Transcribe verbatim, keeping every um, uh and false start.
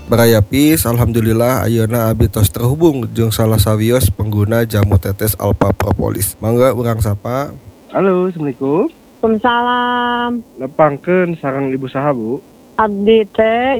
Barayapis, alhamdulillah ayeuna abi tos terhubung jeung salah sawios pengguna jamu tetes Alpha Propolis. Mangga urang sapa. Halo, assalamualaikum. Waalaikumsalam. Nepangkeun sareng ibu saha, Bu? Abdi teh